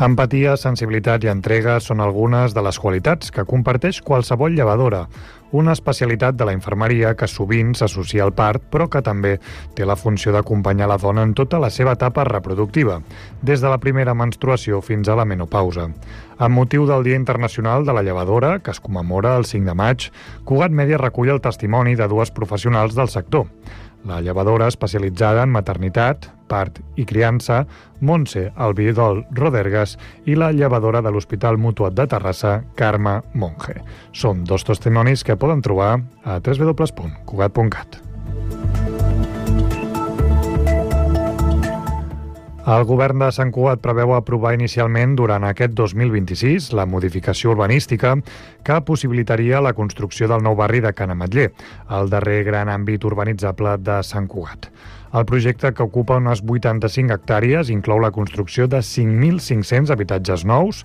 Empatia, sensibilitat i entrega són algunes de les qualitats que comparteix qualsevol llevadora, una especialitat de la infermeria que sovint s'associa al part, però que també té la funció d'acompanyar la dona en tota la seva etapa reproductiva, des de la primera menstruació fins a la menopausa. Amb motiu del Dia Internacional de la Llevadora, que es commemora el 5 de maig, Cugat Mèdia recull el testimoni de dues professionals del sector. La llevadora especialitzada en maternitat, part i criança, Montse Albidol Rodergas, i la llevadora de l'Hospital Mutuat de Terrassa, Carme Monge. Són dos testimonis que poden trobar a www.cugat.cat. El govern de Sant Cugat preveu aprovar inicialment durant aquest 2026 la modificació urbanística que possibilitaria la construcció del nou barri de Can Ametller, el darrer gran àmbit urbanitzable de Sant Cugat. El projecte, que ocupa unes 85 hectàrees, inclou la construcció de 5.500 habitatges nous,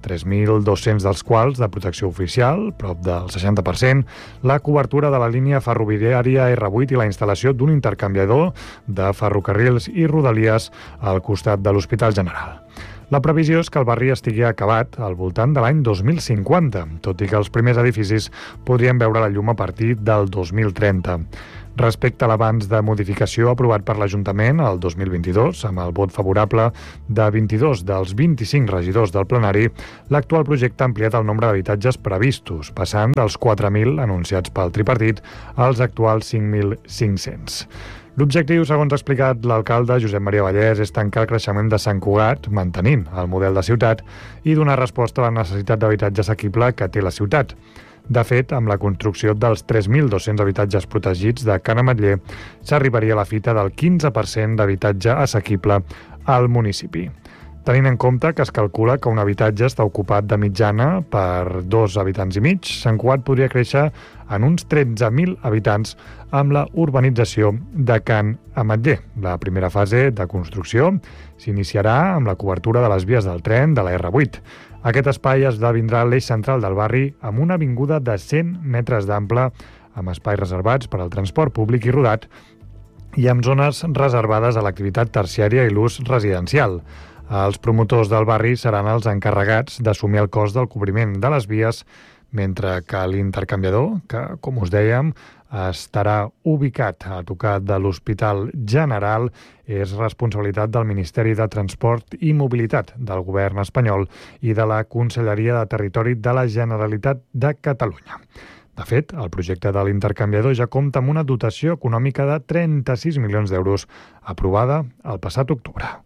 3.200 dels quals de protecció oficial, prop del 60%, la cobertura de la línia ferroviària R8 i la instal·lació d'un intercanviador de ferrocarrils i rodalies al costat de l'Hospital General. La previsió és que el barri estigui acabat al voltant de l'any 2050, tot i que els primers edificis podrien veure la llum a partir del 2030. Respecte a l'avanç de modificació aprovat per l'Ajuntament el 2022, amb el vot favorable de 22 dels 25 regidors del plenari, l'actual projecte ha ampliat el nombre d'habitatges previstos, passant dels 4.000 anunciats pel tripartit als actuals 5.500. L'objectiu, segons ha explicat l'alcalde Josep Maria Vallès, és tancar el creixement de Sant Cugat, mantenint el model de ciutat, i donar resposta a la necessitat d'habitatge assequible que té la ciutat. De fet, amb la construcció dels 3.200 habitatges protegits de Can Ametller, s'arribaria a la fita del 15% d'habitatge assequible al municipi. Tenint en compte que es calcula que un habitatge està ocupat de mitjana per 2 habitants i mig, Sant Cugat podria créixer en uns 13.000 habitants amb la urbanització de Can Ametller. La primera fase de construcció s'iniciarà amb la cobertura de les vies del tren de la R8. Aquest espai esdevindrà l'eix central del barri amb una avinguda de 100 metres d'ample, amb espais reservats per al transport públic i rodat i amb zones reservades a l'activitat terciària i l'ús residencial. Els promotors del barri seran els encarregats d'assumir el cost del cobriment de les vies, mentre que l'intercanviador, que, com us dèiem, estarà ubicat a tocar de l'Hospital General, és responsabilitat del Ministeri de Transport i Mobilitat del Govern espanyol i de la Conselleria de Territori de la Generalitat de Catalunya. De fet, el projecte de l'intercanviador ja compta amb una dotació econòmica de 36 milions d'euros, aprovada el passat octubre.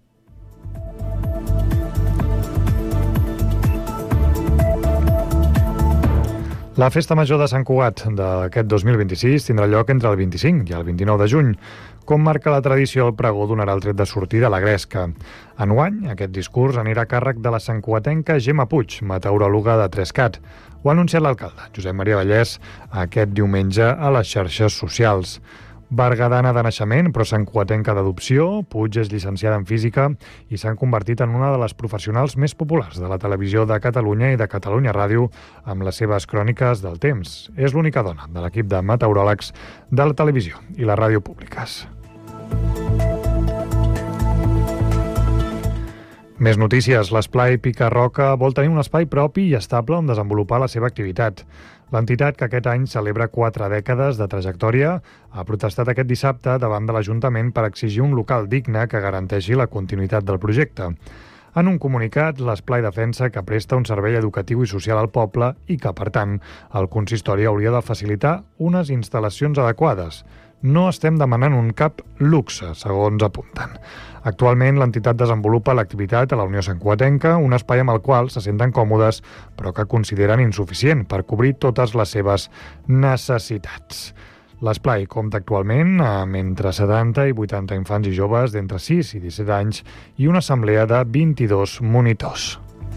La Festa Major de Sant Cugat d'aquest 2026 tindrà lloc entre el 25 i el 29 de juny. Com marca la tradició, el pregó donarà el tret de sortida a la gresca. Enguany, aquest discurs anirà a càrrec de la santcugatenca Gemma Puig, meteoròloga de Trescat. Ho ha anunciat l'alcalde, Josep Maria Vallès, aquest diumenge a les xarxes socials. Bergadana de naixement, però santcugatenca d'adopció, Puig és llicenciada en física i s'han convertit en una de les professionals més populars de la televisió de Catalunya i de Catalunya Ràdio amb les seves cròniques del temps. És l'única dona de l'equip de meteoròlegs de la televisió i la ràdio públiques. Més notícies. L'Esplai Pica-Roca vol tenir un espai propi i estable on desenvolupar la seva activitat. L'entitat, que aquest any celebra 4 dècades de trajectòria, ha protestat aquest dissabte davant de l'Ajuntament per exigir un local digne que garanteixi la continuïtat del projecte. En un comunicat, l'Esplai defensa que presta un servei educatiu i social al poble i que, per tant, el consistori hauria de facilitar unes instal·lacions adequades. No estem demanant un cap luxe, segons apunten. Actualment, l'entitat desenvolupa l'activitat a la Unió Santcugatenca, un espai amb el qual se senten còmodes, però que consideren insuficient per cobrir totes les seves necessitats. L'Esplai compta actualment amb entre 70 i 80 infants i joves d'entre 6 i 17 anys i una assemblea de 22 monitors.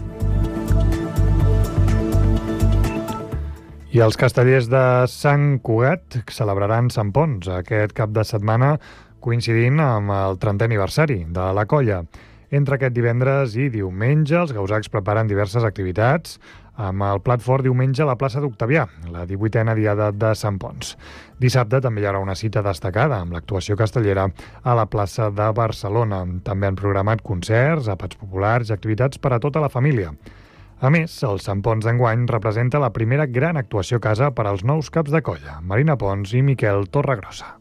I els castellers de Sant Cugat celebraran Sant Ponç aquest cap de setmana, coincidint amb el 30è aniversari de la colla. Entre aquest divendres i diumenge, els gausacs preparen diverses activitats, amb el plat fort diumenge a la plaça d'Octavià, la 18a Diada de Sant Ponç. Dissabte també hi haurà una cita destacada amb l'actuació castellera a la plaça de Barcelona. També han programat concerts, àpats populars i activitats per a tota la família. A més, el Sant Ponç d'enguany representa la primera gran actuació a casa per als nous caps de colla, Marina Pons i Miquel Torregrossa.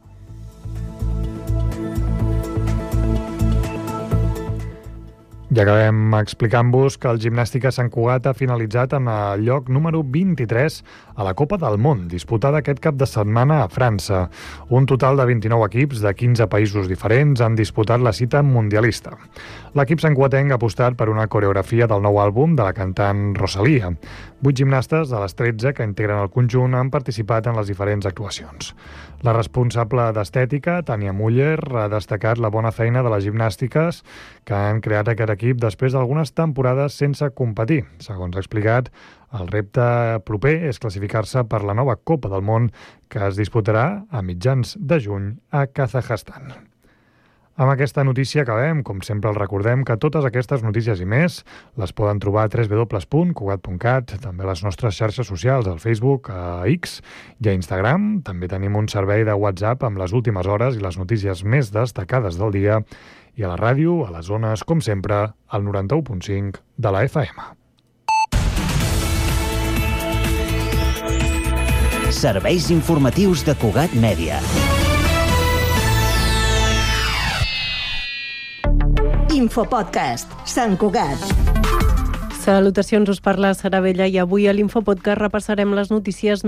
I acabem explicant-vos que el Gimnàstica Sant Cugat ha finalitzat en el lloc número 23 a la Copa del Món, disputada aquest cap de setmana a França. Un total de 29 equips de 15 països diferents han disputat la cita mundialista. L'equip santcugatenc ha apostat per una coreografia del nou àlbum de la cantant Rosalia. 8 gimnastes de les 13 que integren el conjunt han participat en les diferents actuacions. La responsable d'estètica, Tània Muller, ha destacat la bona feina de les gimnàstiques que han creat aquest equip després d'algunes temporades sense competir. Segons ha explicat, el repte proper és classificar-se per la nova Copa del Món que es disputarà a mitjans de juny a Kazakhstan. Amb aquesta notícia acabem. Com sempre els recordem que totes aquestes notícies i més les poden trobar a www.cugat.cat, també a les nostres xarxes socials, al Facebook, a X i a Instagram. També tenim un servei de WhatsApp amb les últimes hores i les notícies més destacades del dia, i a la ràdio, a les zones, com sempre, al 91.5 de la FM. Serveis informatius de Cugat Mèdia. Infopodcast, Sant Cugat. Salutacions, us parla Sara Bella i avui a l'Infopodcast repassarem les notícies